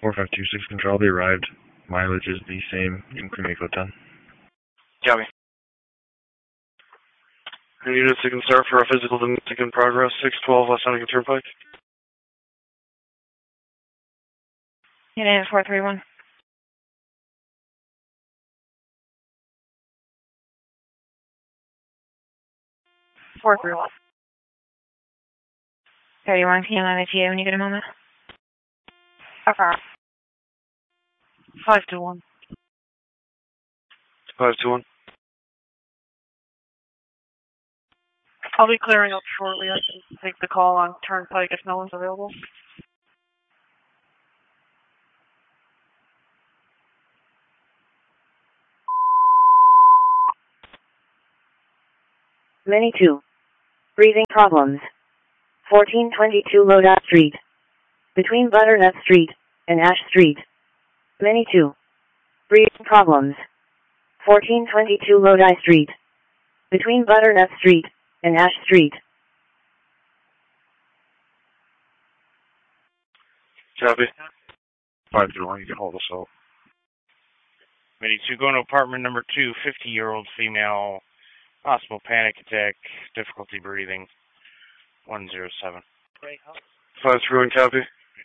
4526 Control, they arrived. Mileage is the same in Creme Code 10. Copy. Units you can start for a physical domestic in progress, 612 West Huntington Turnpike. Unit 431. Four through. 31 p.m. on the TA when you get a moment. Okay. 521. 521. I'll be clearing up shortly. I can take the call on Turnpike if no one's available. Many 2. Breathing problems. 1422 Lodi Street. Between Butternut Street and Ash Street. Many 2. Breathing problems. 1422 Lodi Street. Between Butternut Street and Ash Street. Copy. 501, you can hold us out. Many 2, going to apartment number 2, 50-year-old female, possible panic attack, difficulty breathing, 107. 531, copy.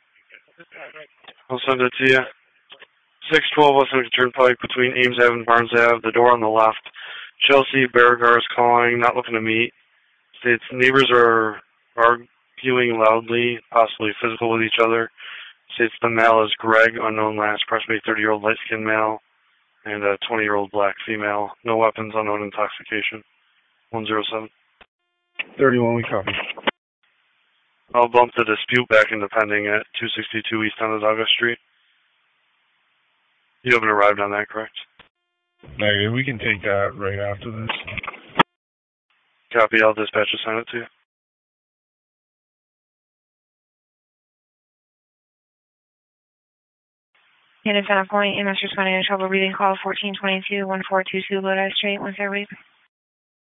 I'll send it to you. 612 West Huntington Turnpike between Ames Ave and Barnes Ave, the door on the left. Chelsea Berrigar is calling, not looking to meet. States neighbors are arguing loudly, possibly physical with each other. States the male is Greg, unknown last, approximately 30-year-old light-skinned male, and a 20-year-old black female. No weapons, unknown intoxication. 107. 31, we copy. I'll bump the dispute back into pending at 262 East Onondaga Street. You haven't arrived on that, correct? Negative, we can take that right after this. Copy, I'll dispatch and send it to you. Unit 10 point, MS responding to trouble breathing call 1422 1422 Lodi Street, 1 Fairway.